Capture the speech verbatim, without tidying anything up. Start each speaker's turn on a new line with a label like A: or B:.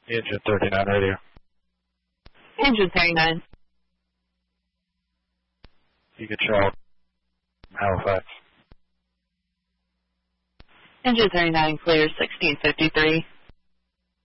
A: Engine thirty-nine radio.
B: Engine thirty-nine.
A: You can Charles, Halifax.
B: Engine thirty-nine clear sixteen fifty-three.